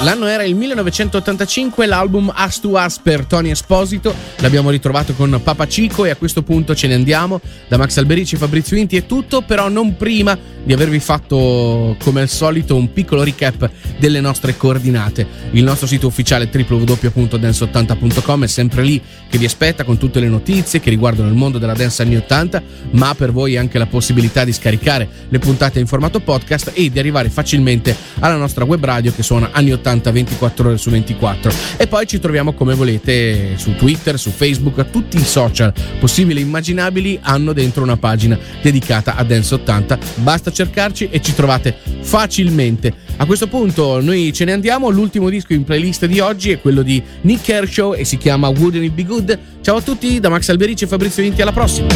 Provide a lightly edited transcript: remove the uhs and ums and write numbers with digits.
L'anno era il 1985, l'album Us to Us per Tony Esposito, l'abbiamo ritrovato con Papa Cico e a questo punto ce ne andiamo. Da Max Alberici e Fabrizio Inti è tutto, però non prima di avervi fatto come al solito un piccolo recap delle nostre coordinate. Il nostro sito ufficiale www.dance80.com è sempre lì che vi aspetta con tutte le notizie che riguardano il mondo della dance anni 80, ma per voi anche la possibilità di scaricare le puntate in formato podcast e di arrivare facilmente alla nostra web radio che suona anni 80 24 ore su 24. E poi ci troviamo come volete su Twitter, su Facebook, tutti i social possibili e immaginabili hanno dentro una pagina dedicata a Dance 80. Basta cercarci e ci trovate facilmente. A questo punto noi ce ne andiamo. L'ultimo disco in playlist di oggi è quello di Nick Kershaw e si chiama Wouldn't It Be Good. Ciao a tutti da Max Alberici e Fabrizio Inti, alla prossima.